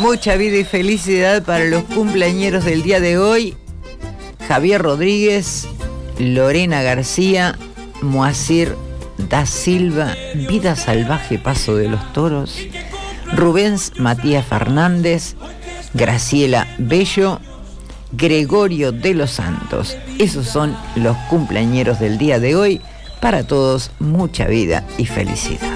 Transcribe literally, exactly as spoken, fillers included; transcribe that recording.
Mucha vida y felicidad para los cumpleañeros del día de hoy. Javier Rodríguez, Lorena García, Moacir da Silva, Vida Salvaje Paso de los Toros, Rubens Matías Fernández, Graciela Bello, Gregorio de los Santos. Esos son los cumpleañeros del día de hoy. Para todos, mucha vida y felicidad.